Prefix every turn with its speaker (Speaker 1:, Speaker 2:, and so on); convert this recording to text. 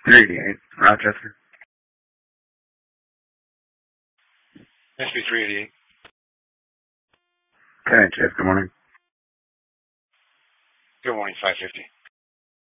Speaker 1: 388, Rochester.
Speaker 2: SB 388.
Speaker 1: Okay, Jeff, good morning.
Speaker 2: Good morning, 550.